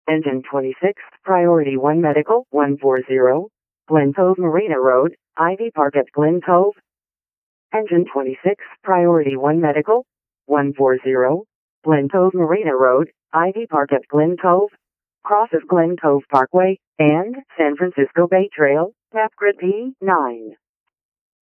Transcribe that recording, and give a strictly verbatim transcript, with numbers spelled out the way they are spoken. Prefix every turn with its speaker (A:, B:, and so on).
A: Engine twenty-six, Priority one Medical, one forty, Glen Cove Marina Road, Ivy Park at Glen Cove. Engine twenty-six, Priority one Medical, one forty, Glen Cove Marina Road, Ivy Park at Glen Cove. Cross of Glen Cove Parkway, and San Francisco Bay Trail, map grid P nine.